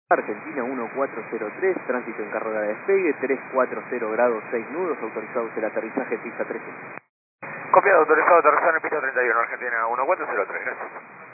Argentina 1403, tránsito en carrera de despegue, 340 grados 6 nudos, autorizados el aterrizaje pista 13. Copiado, autorizado, aterrizar en pista 31, Argentina 1403, gracias.